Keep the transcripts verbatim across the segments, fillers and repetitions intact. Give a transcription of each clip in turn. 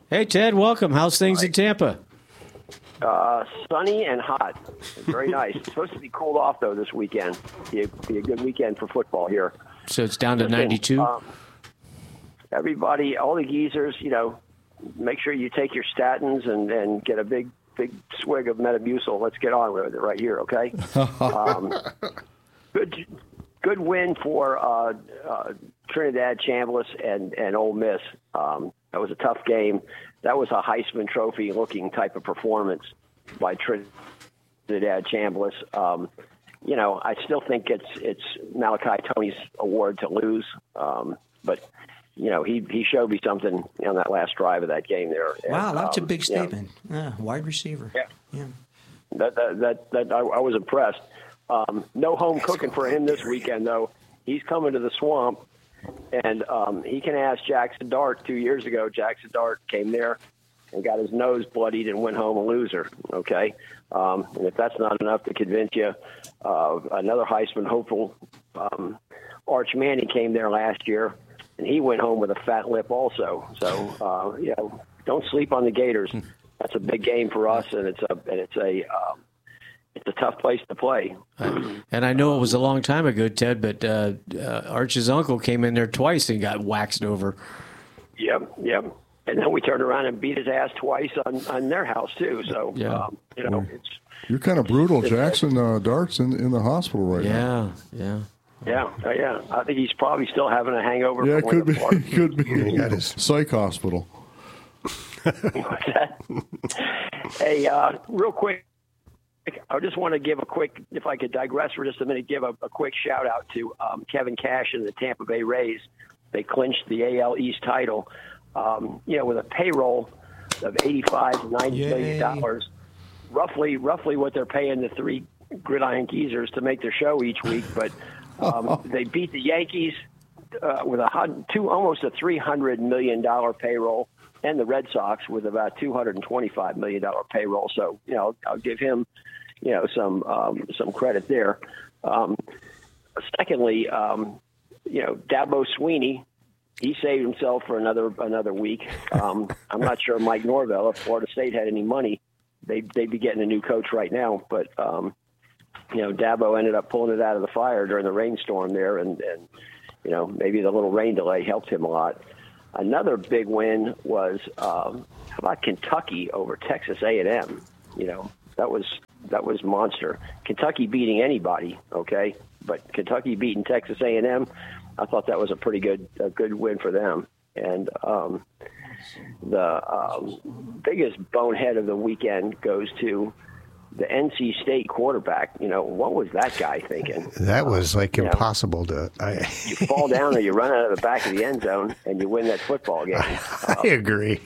Hey, Ted, welcome. How's things in Tampa? Uh, sunny and hot. Very nice. It's supposed to be cooled off, though, this weekend. Be a, be a good weekend for football here. So it's down to Listen, ninety-two? Um, everybody, all the geezers, you know, make sure you take your statins and, and get a big, big swig of Metamucil. Let's get on with it right here, okay? um, good good win for uh, uh, Trinidad Chambliss and, and Ole Miss. Um, that was a tough game. That was a Heisman Trophy-looking type of performance by Trinidad Chambliss. Um, you know, I still think it's it's Malachi Tony's award to lose, um, but you know, he he showed me something on that last drive of that game there. Wow, and, that's um, a big you know, statement. Yeah, wide receiver. Yeah, yeah. That that that, that I, I was impressed. Um, no home cooking for him this weekend, though. He's coming to the Swamp. And um, he can ask Jackson Dart. Two years ago, Jackson Dart came there and got his nose bloodied and went home a loser, okay? Um, and if that's not enough to convince you, uh, another Heisman hopeful, um, Arch Manning, came there last year, and he went home with a fat lip also. So, uh, you know, don't sleep on the Gators. That's a big game for us, and it's a and it's a um, it's a tough place to play. And I know it was a long time ago, Ted, but uh, uh, Arch's uncle came in there twice and got waxed over. Yeah, yeah. And then we turned around and beat his ass twice on, on their house, too. So, yeah. um, you know, it's... You're kind of brutal. Jackson uh, Dart's in, in the hospital right yeah, now. Yeah, yeah. Yeah, yeah. I think he's probably still having a hangover. Yeah, it from could be. Winter It could be. At his psych hospital. What's that? Hey, uh, real quick, I just want to give a quick, if I could digress for just a minute, give a, a quick shout out to um, Kevin Cash and the Tampa Bay Rays. They clinched the A L East title, um, you know, with a payroll of eighty-five to ninety Yay. million dollars, roughly, roughly what they're paying the three Gridiron Geezers to make their show each week. But um, they beat the Yankees uh, with a hun- two, almost a three hundred million dollars payroll, and the Red Sox with about two hundred twenty-five million dollars payroll. So, you know, I'll give him, you know, some um, some credit there. Um, secondly, um, you know, Dabo Sweeney, he saved himself for another another week. Um, I'm not sure Mike Norvell, if Florida State had any money, they, they'd be getting a new coach right now. But, um, you know, Dabo ended up pulling it out of the fire during the rainstorm there, and, and you know, maybe the little rain delay helped him a lot. Another big win was um, how about Kentucky over Texas A and M? You know, that was that was monster. Kentucky beating anybody, okay, but Kentucky beating Texas A and M, I thought that was a pretty good a good win for them. And um, the um, biggest bonehead of the weekend goes to the N C State quarterback. You know, what was that guy thinking? That was like you impossible know, to. I, you fall down or you run out of the back of the end zone and you win that football game. I, Um, I agree.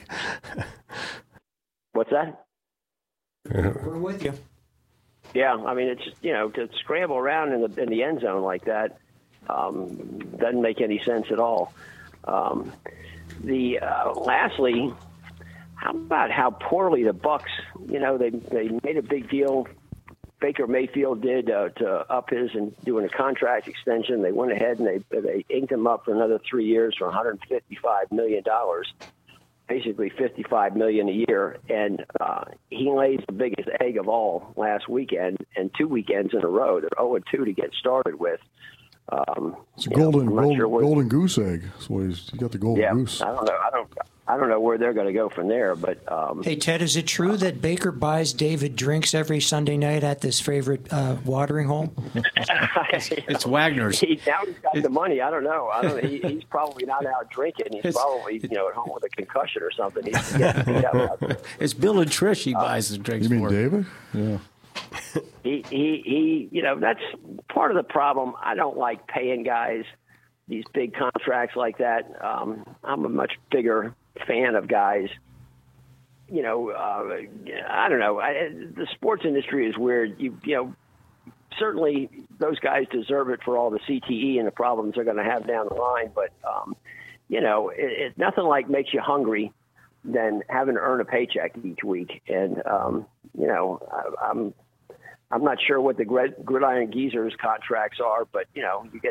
What's that? We're with you. Yeah, I mean, it's, you know, to scramble around in the in the end zone like that um, doesn't make any sense at all. Um, the uh, lastly, how about how poorly the Bucks? You know, they they made a big deal. Baker Mayfield did uh, to up his and doing a contract extension. They went ahead and they they inked him up for another three years for one hundred fifty-five million dollars. Basically fifty-five million dollars a year, and uh, he lays the biggest egg of all last weekend, and two weekends in a row. They're oh and two to get started with. Um, It's a golden, know, golden, sure where, golden goose egg. So he's, you got the golden yeah, goose. I don't know. I don't. I don't know where they're going to go from there. But um, Hey, Ted, is it true that Baker buys David drinks every Sunday night at this favorite uh, watering hole? it's, it's Wagner's. He, now he's got the money. I don't know. I don't. He, he's probably not out drinking. He's It's- probably you know at home with a concussion or something. He's getting beat up out there. It's Bill and Trish he buys the drinks You mean for. David? Yeah. he, he, he, you know, that's part of the problem. I don't like paying guys these big contracts like that. Um, I'm a much bigger fan of guys. You know, uh, I don't know. I, the sports industry is weird. You, you know, certainly those guys deserve it for all the C T E and the problems they're going to have down the line. But, um, you know, it, it, nothing like makes you hungry than having to earn a paycheck each week. And, um, you know, I, I'm, I'm not sure what the Grid- Gridiron Geezers contracts are, but, you know, you get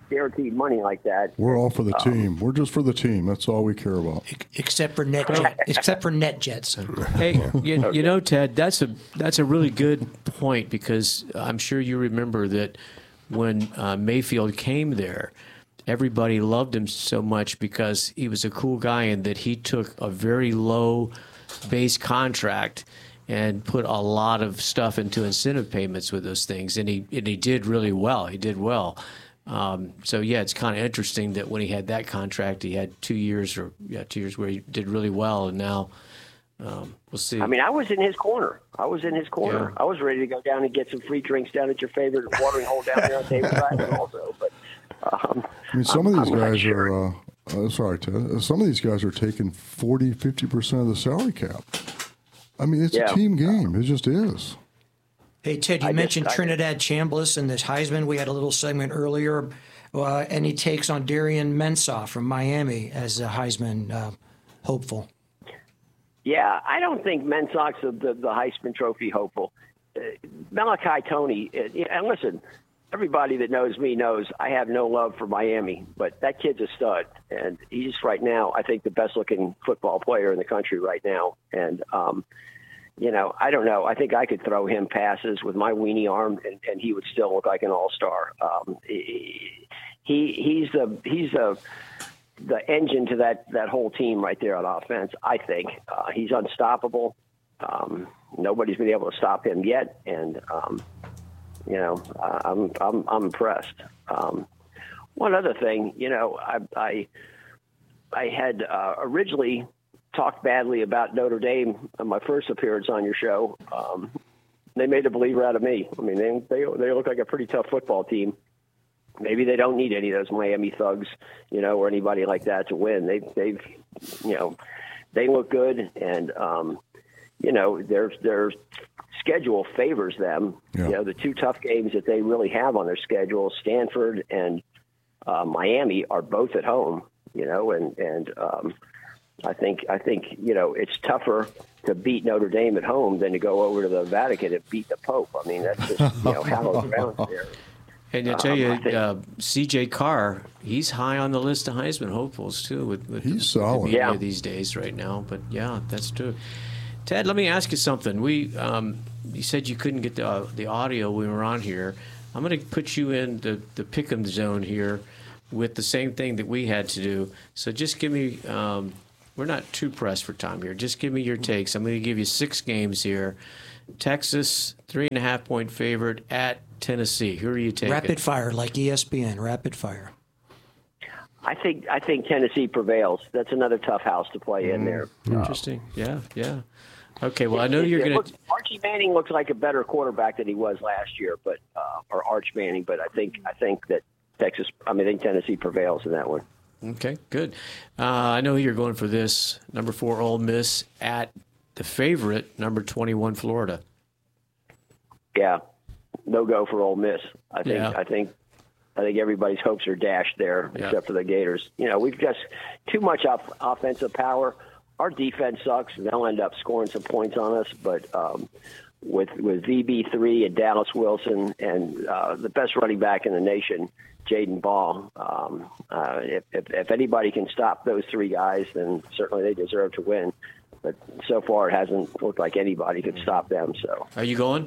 guaranteed money like that. We're all for the um, team. We're just for the team. That's all we care about. Except for net, except for net jets. Hey, you, you know, Ted, that's a that's a really good point, because I'm sure you remember that when uh, Mayfield came there, everybody loved him so much because he was a cool guy, and that he took a very low base contract and put a lot of stuff into incentive payments with those things, and he and he did really well. He did well. Um, so yeah, it's kind of interesting that when he had that contract, he had two years or yeah, two years where he did really well, and now um, we'll see. I mean, I was in his corner. I was in his corner. Yeah. I was ready to go down and get some free drinks down at your favorite watering hole down there on Davis Island, also. But um, I mean, some I'm, of these I'm not guys sure. are. Uh, uh, sorry, Ted. Some of these guys are taking forty, fifty percent of the salary cap. I mean, it's Yeah. a team game. It just is. Hey, Ted, you I mentioned just- I- Trinidad Chambliss and this Heisman. We had a little segment earlier. Uh, any takes on Darian Mensah from Miami as a Heisman uh, hopeful? Yeah, I don't think Mensah's the, the, the Heisman Trophy hopeful. Uh, Malachi Tony, uh, and listen, everybody that knows me knows I have no love for Miami, but that kid's a stud, and he's right now, I think, the best-looking football player in the country right now. And, um, you know, I don't know. I think I could throw him passes with my weenie arm, and, and he would still look like an all-star. Um, he, he's the he's the the engine to that, that whole team right there on offense, I think. Uh, he's unstoppable. Um, nobody's been able to stop him yet, and um, you know, I'm I'm I'm impressed. Um, one other thing, you know, I I, I had uh, originally talked badly about Notre Dame on my first appearance on your show. Um, they made a believer out of me. I mean, they they they look like a pretty tough football team. Maybe they don't need any of those Miami thugs, you know, or anybody like that to win. They they've you know, they look good, and um, you know, their their schedule favors them. Yeah. You know, the two tough games that they really have on their schedule, Stanford and uh, Miami, are both at home. You know, and and um, I think I think you know it's tougher to beat Notre Dame at home than to go over to the Vatican and beat the Pope. I mean, that's just you know hallowed ground there. And I tell you, Um, I think- uh, C J Carr, he's high on the list of Heisman hopefuls too. With, with He's the, solid. the media Yeah. these days, right now. But yeah, that's true. Ted, let me ask you something. We, um, you said you couldn't get the uh, the audio when we were on here. I'm going to put you in the the pick'em zone here with the same thing that we had to do. So just give me. Um, we're not too pressed for time here. Just give me your takes. I'm going to give you six games here. Texas, three and a half point favorite at Tennessee. Who are you taking? Rapid fire, like E S P N, rapid fire. I think I think Tennessee prevails. That's another tough house to play in there. Interesting. Yeah, yeah. Okay, well, I know you're It going looks- to. Archie Manning looks like a better quarterback than he was last year, but uh, or Arch Manning. But I think I think that Texas. I mean, I think Tennessee prevails in that one. Okay, good. Uh, I know you're going for this. Number four, Ole Miss at the favorite, number twenty-one, Florida. Yeah, no go for Ole Miss. I think Yeah. I think I think everybody's hopes are dashed there, Yeah. except for the Gators. You know, we've just too much off- offensive power. Our defense sucks, and they'll end up scoring some points on us. But um, with with V B three and Dallas Wilson and uh, the best running back in the nation, Jaden Ball, um, uh, if, if if anybody can stop those three guys, then certainly they deserve to win. But so far, it hasn't looked like anybody could stop them. So Are you going?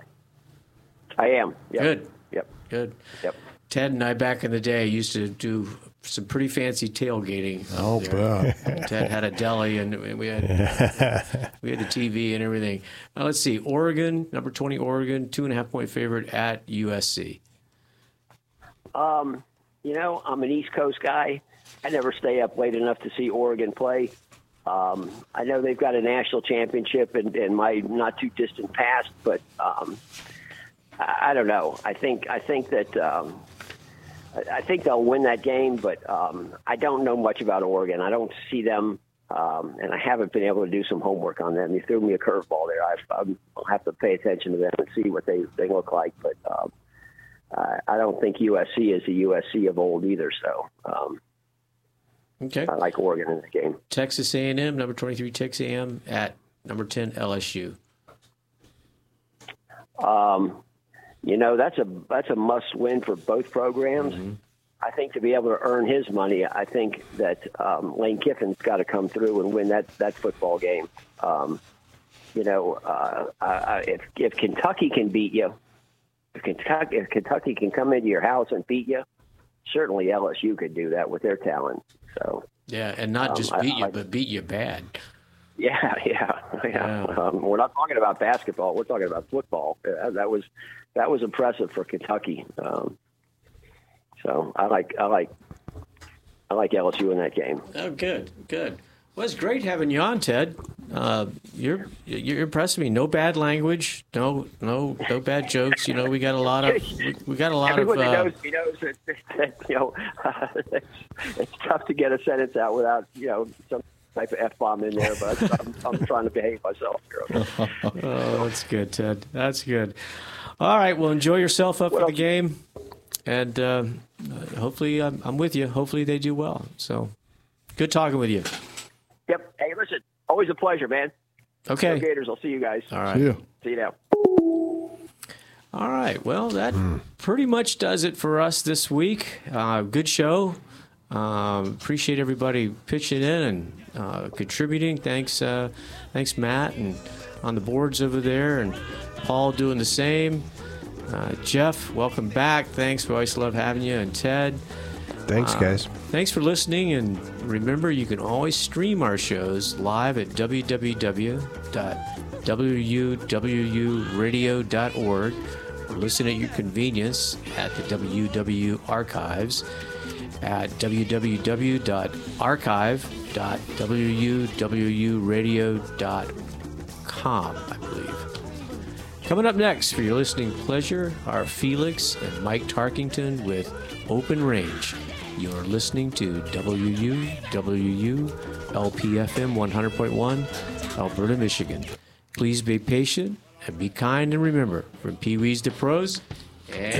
I am. Yep. Good. Yep. Good. Yep. Ted and I, back in the day, used to do some pretty fancy tailgating. out I'll there. bet. Ted had a deli, and we had we had the T V and everything. Now, let's see. Oregon, number twenty, Oregon, two and a half point favorite at U S C. Um, you know, I'm an East Coast guy. I never stay up late enough to see Oregon play. Um, I know they've got a national championship in, in my not too distant past, but um, I, I don't know. I think I think that um, I, I think they'll win that game, but um, I don't know much about Oregon. I don't see them, um, and I haven't been able to do some homework on them. You threw me a curveball there. I, I'll have to pay attention to them and see what they, they look like, but. Um, Uh, I don't think U S C is the U S C of old either, so um, Okay. I like Oregon in the game. Texas A and M, number twenty-three, Texas A and M at number ten, L S U. Um, you know, that's a that's a must win for both programs. Mm-hmm. I think to be able to earn his money, I think that um, Lane Kiffin's got to come through and win that, that football game. Um, you know, uh, uh, if if Kentucky can beat you, if Kentucky if Kentucky can come into your house and beat you, certainly L S U could do that with their talent. So yeah, and not just um, beat I, you, I, but beat you bad. Yeah, yeah, yeah. yeah. Um, we're not talking about basketball. We're talking about football. Uh, that was that was impressive for Kentucky. Um, so I like I like I like L S U in that game. Oh, good, good. Well, it's great having you on, Ted. Uh, you're you're impressing me. No bad language. No no no bad jokes. You know, we got a lot of we, we got a lot Everybody of. Uh, knows, he knows that, that you know uh, it's, it's tough to get a sentence out without you know some type of F bomb in there. But I'm, I'm trying to behave myself here. Oh, that's good, Ted. That's good. All right. Well, enjoy yourself up What for the else? game, and uh, hopefully I'm, I'm with you. Hopefully they do well. So, good talking with you. Yep. Hey, listen. Always a pleasure, man. Okay. Go Gators. I'll see you guys. All right. See ya. See you now. All right. Well, that pretty much does it for us this week. Uh, good show. Um, appreciate everybody pitching in and uh, contributing. Thanks, uh, thanks, Matt, and on the boards over there, and Paul doing the same. Uh, Jeff, welcome back. Thanks. We always love having you. And Ted. Thanks, Uh, guys. Thanks for listening, and remember, you can always stream our shows live at w w w dot w w u radio dot org or listen at your convenience at the W W Archives at w w w dot archive dot w w u radio dot com, I believe. Coming up next for your listening pleasure are Felix and Mike Tarkington with Open Range. You're listening to W U W U L P F M one hundred point one, Alberta, Michigan. Please be patient and be kind, and remember, from Pee Wees to pros, and